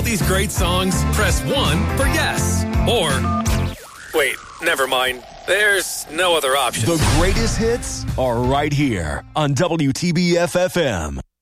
these great songs, press 1 for yes. Or, wait, never mind. There's no other option. The greatest hits are right here on WTBF-FM.